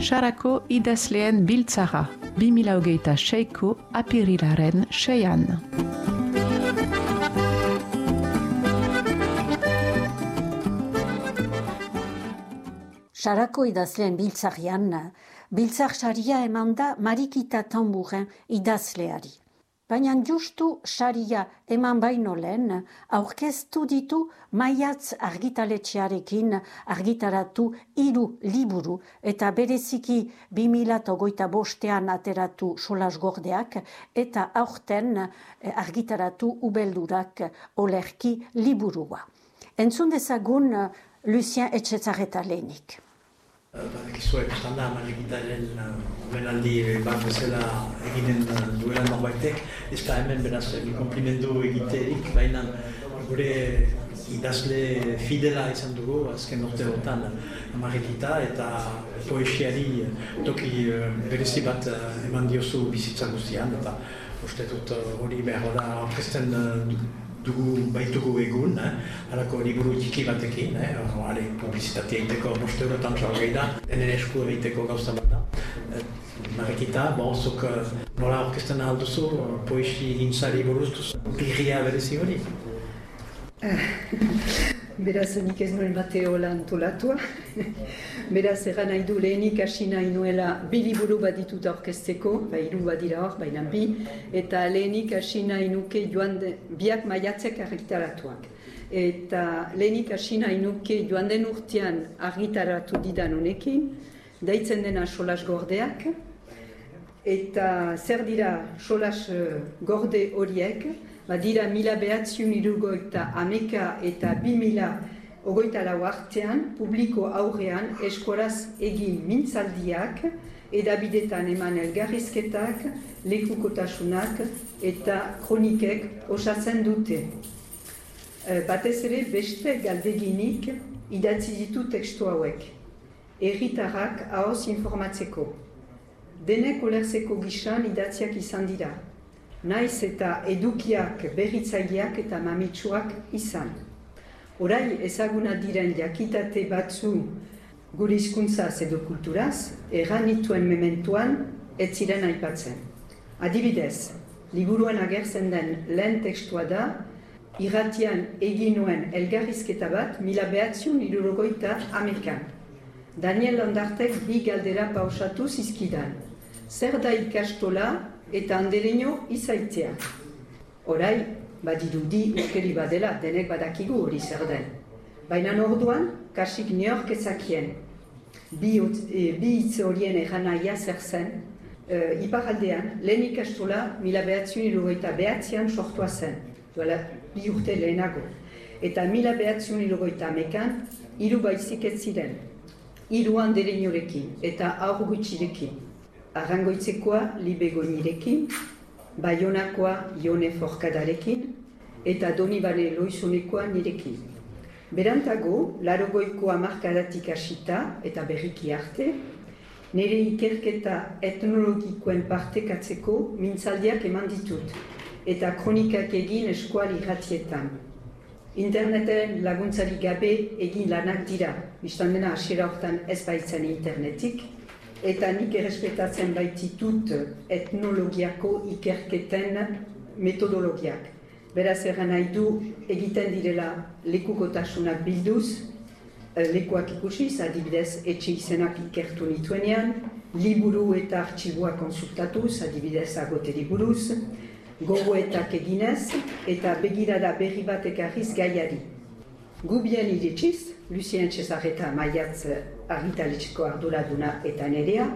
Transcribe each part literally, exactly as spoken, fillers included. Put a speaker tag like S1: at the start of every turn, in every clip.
S1: Sarako idazleen biltzara, bi mila hogeita seiko apirilaren seian.
S2: Sarako idazleen biltzarian, biltzar saria eman da Marikita Tamburen idazleari. Baina justu saria eman baino lehen, aurkeztu ditu Maiatz argitaletxearekin argitaratu hiru liburu eta bereziki bi mila hogeita bostean ateratu Solasgordeak eta aurten argitaratu Ubeldurak olerki liburua. Entzun dezagun Lucien Etxezarreta lehenik.
S3: Badakizuek standa Marikitaren omenaldi bat bezala eginen duela norbaitek, ez da hemen beraz konplimendu egiterik, baina gure idazle fidela izan dugu azken urteotan Marikita eta poesiari toki berezi bat eman diozu bizitza guztian eta uste dut hori behar da orkesten dugu baitugu egun, halako liburu txiki batekin, hale publizitatea egiteko bost eurotan txargei da, denen esku egiteko gauza bat da. Marikita, zuk nola orkesten alduzu, poesi gintzari buruz duzu, birria berezi hori?
S4: Beraz, nik ez nuen bate hola antolatua. Beraz, egan nahi du lehenik hasi nahi nuela bi liburu bat ditut aurkezteko, ba, hiru bat dira hor, baina bi, eta lehenik hasi nahi nuke joan de, biak maiatzek argitaratuak. Eta lehenik hasi nahi nuke joan den urtean argitaratu didan honekin, deitzen dena Solasgordeak, eta zer dira Solasgorde horiek, badira mila behatziun hirurogeita hameka eta bi mila hogeita lau artean, publiko aurrean eskolaz egin mintzaldiak, edabidetan eman elgarrizketak, lekukotasunak eta kronikek osatzen dute. Batez ere beste galdeginik idatzi ditu tekstu hauek. Herritarrak ahoz informatzeko. Denek olertzeko gisan idatziak izan dira. Naiz eta edukiak berritzaileak eta mamitsuak izan. Orai ezaguna diren jakitate batzu gure hizkuntzaz edo kulturaz, erranituen mementuan ez ziren aipatzen. Adibidez, liburuan agertzen den lehen tekstua da, irratian egin nuen elgarrizketa bat mila behatziun hirurogeita hamekan. Daniel Landartek bi galdera pausatu zizkidan. Zer da ikastola eta andereño izaitzea. Orai, badirudi uskeri badela, denek badakigu hori zer den. Baina orduan, kasik neork ezakien. Bi hitz horien erranaia zer zen, e, iparaldean, lehen ikastola mila behatziun hirurogeita behatzian sortua zen, duela bi urte lehenago. Eta mila behatziun hirurogeita hamekan, hiru baizik ez ziren. Hiru andereñorekin eta aur gutxirekin. Arrangoitzekoa Libe Goñirekin, Baionakoa Ione Forkadarekin eta Donibane Loizonekoa nirekin. Berantago, laurogeiko hamarkadatik hasita eta berriki arte, nire ikerketa etnologikoen partekatzeko mintzaldiak eman ditut eta kronikak egin eskual irratietan. Interneten laguntzari gabe egin lanak dira, biztan dena hasiera hortan ez baitzen internetik, eta nik errespetatzen baititut etnologiako ikerketen metodologiak. Beraz erran nahi du egiten direla lekukotasunak bilduz, lekuak ikusiz, adibidez etxe izenak ikertu nituenean, liburu eta artxiboak konsultatuz, adibidez agoteri buruz, gogoetak eginez eta begirada berri bat ekarriz gaiari. Gu bien iritsiz, Lucien Etxezarreta Maiatz argitaletxeko arduraduna eta nerea,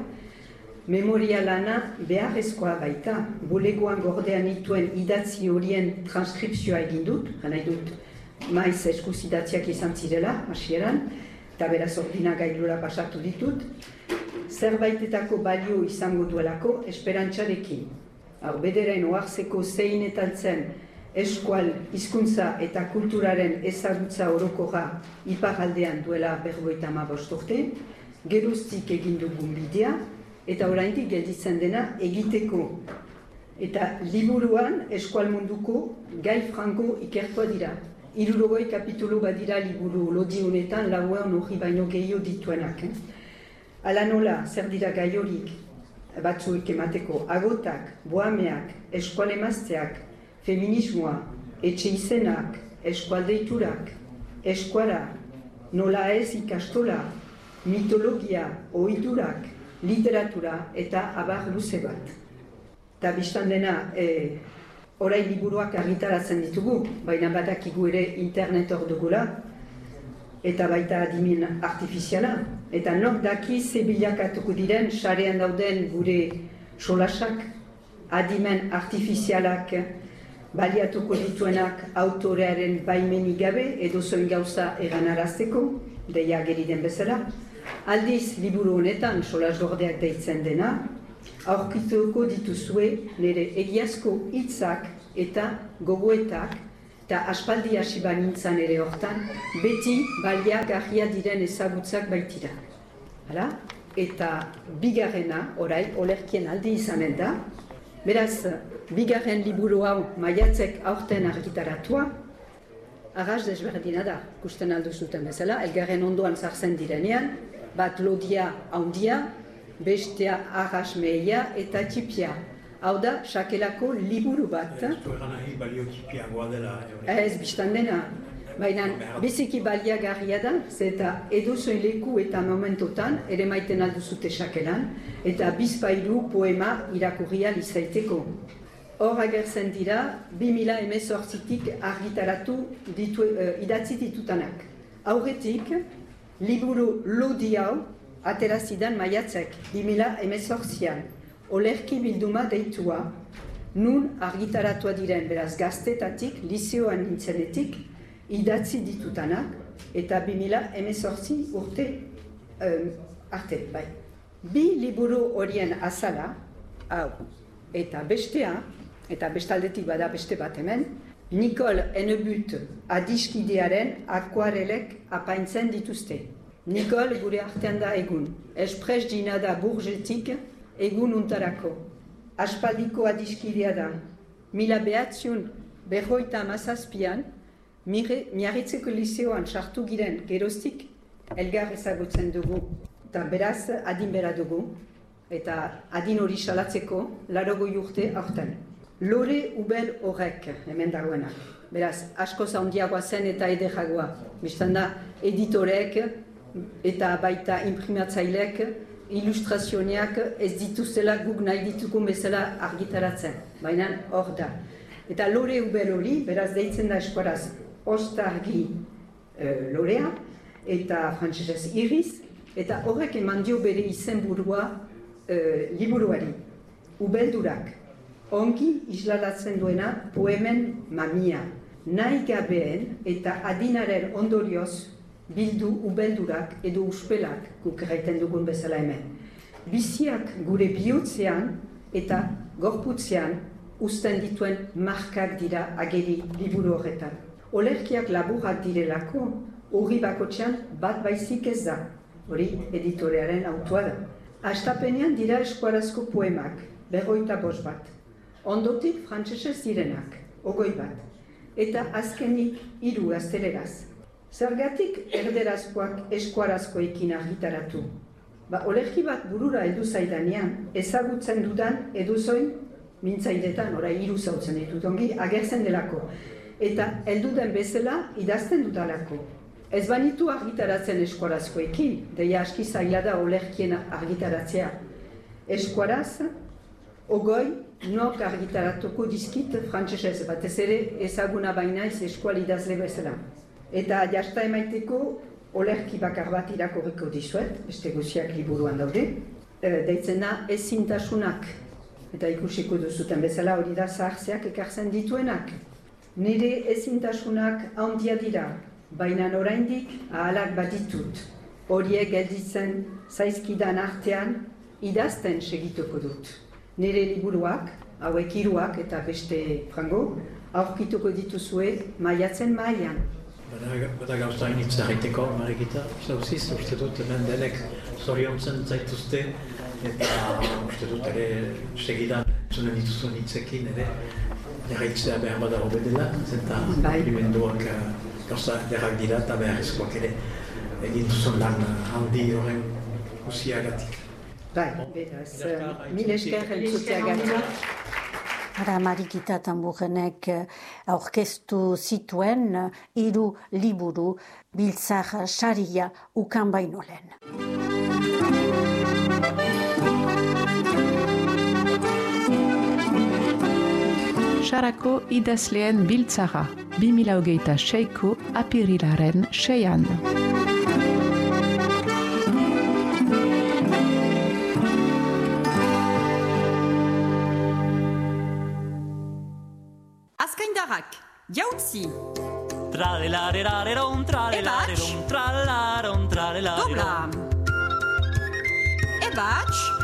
S4: memoria lana beharrezkoa baita, bulegoan gordean dituen idatzi horien transkripzioa egin dut, gana dut maiz eskuz idatziak izan zirela, hasieran, eta beraz ordinagailura pasatu ditut, zerbaitetako balio izango duelako esperantzarekin. Hau, bederen oarzeko zein etaltzen eskual hizkuntza eta kulturaren ezagutza orokorra iparaldean duela berrogeita hamabost urte, geroztik egin dugun bidea, eta oraindik gelditzen dena egiteko. Eta liburuan eskual munduko gai franko ikertua dira. Hirurogei kapitulu badira liburu lodi honetan, lauean hori baino gehiago dituenak. Ala nola, zer dira gai horik, batzuek emateko, agotak, boameak, eskual emazteak, feminismoa, etxe izenak, eskualdeiturak, eskuara, nola ez ikastola, mitologia, ohiturak, literatura eta abar luze bat. Eta biztan dena, e, orain liburuak argitaratzen ditugu, baina badakigu ere internet hor dugula, eta baita adimen artifiziala. Eta nok daki ze bilakatuko diren, sarean dauden gure solasak, adimen artifizialak baliatuko dituenak autorearen baimenik gabe, edo zoin gauza eganarazteko, deia geri den bezala. Aldiz, liburu honetan, solas gordeak deitzen dena, aurkituko dituzue nire egiazko hitzak eta gogoetak, eta aspaldi hasi banintzan ere hortan, beti baliagarria diren ezagutzak baitira. Hala? Eta bigarrena, orai, olerkien aldi izanen da, beraz, bigarren liburu hau maiatzek aurten argitaratua, arras desberdina da, ikusten aldu zuten bezala, elgarren ondoan sartzen direnean, bat lodia handia, bestea arras meia eta txipia. Hau da, sakelako liburu bat.
S3: Ez du egan nahi balio txipiagoa dela.
S4: Ez, biztan dena. Baina, biziki baliagarria da, eta edozoin leku eta momentotan, ere maiten alduzute sakelan, eta bizpairu poema irakurria izaiteko. Hor agertzen dira, bi mila hemezortzitik argitaratu ditu, uh, idatzi ditutanak. Aurretik, liburu lodi hau aterazidan maiatzek, bi mila hemezortzian. Olerki bilduma deitua, nun argitaratua diren, beraz gaztetatik, liseoan nintzenetik, idatzi ditutanak, eta bi mila hemezortzi urte um, arte, bai. Bi liburu horien azala, hau, eta bestea, eta bestaldetik bada beste bat hemen, Nicole Hennebut adiskidearen akuarelek apaintzen dituzte. Nicole gure artean da egun, espres dina da burgetik, egun untarako. Aspaldiko adiskidea da. Mila behatziun berroita amazazpian, miarritzeko liseoan sartu giren geroztik, elgar ezagutzen dugu. Eta beraz, adin bera dugu. Eta adin hori salatzeko, larogoi urte aurten. Lore ubel horrek, hemen dagoenak. Beraz, asko zaundiagoa zen eta ederagoa. Bistan da, editorek eta baita imprimatzailek, ilustrazioneak ez dituzela guk nahi ditugun bezala argitaratzen, baina hor da. Eta lore ubel hori, beraz deitzen da eskuaraz, ostargi e, lorea, eta frantsesez iriz, eta horrek eman dio bere izenburua e, liburuari. Ubeldurak, ongi islalatzen duena poemen mamia, nahi gabeen eta adinaren ondorioz bildu ubeldurak edo uspelak guk erraiten dugun bezala hemen. Biziak gure bihotzean eta gorputzean uzten dituen markak dira ageri liburu horretan. Olerkiak laburrak direlako, hori bakotxean bat baizik ez da, hori editorearen autua da. Astapenean dira eskuarazko poemak, berroita bost bat. Ondotik frantsesez direnak, ogoi bat. Eta azkenik hiru gazteleraz. Zergatik erderazkoak eskuarazkoekin argitaratu. Ba, olerki bat burura edu zaidanean, ezagutzen dudan eduzoin mintzaidetan, orai hiru zautzen ditut ongi, agertzen delako. Eta helduden bezala idazten dudalako. Ez banitu argitaratzen eskuarazkoekin, deia aski zaila da olerkien argitaratzea. Eskuaraz, ogoi, nok argitaratuko dizkit frantsesez, batez ere ezaguna bainaiz eskual idazle bezala. Eta jasta emaiteko olerki bakar bat irakorriko dizuet, beste guziak liburuan daude, e, deitzen da ezintasunak. Eta ikusiko duzuten bezala hori da zahartzeak ekartzen dituenak. Nire ezintasunak handia dira, baina oraindik ahalak baditut. Horiek gelditzen zaizkidan artean idazten segituko dut. Nire liburuak, hauek hiruak eta beste frango, aurkituko dituzue maiatzen mailan.
S3: Bada gauza hainitz egiteko, Marikita, zauziz, uste dut hemen denek zoriontzen zaituzte, eta uste dut ere segidan zunen dituzuen hitzekin ere, erraitzea behar bada hobedela, zenta komplimenduak gauza derrak dira eta beharrezkoak ere egin duzun lan handi horren ikusiagatik.
S4: Bai, beraz, mil esker entzuteagatik.
S2: Ara Marikita Tamburenek aurkeztu zituen hiru liburu Biltzar saria ukan baino lehen.
S1: Sarako idazleen biltzara, bi mila hogeita seiko apirilaren seian.
S5: Azkaindarrak, jautzi!
S6: Tralelarareron, tralelarareron, tralelaron, tralelarareron.
S5: Dobla! Ebatx!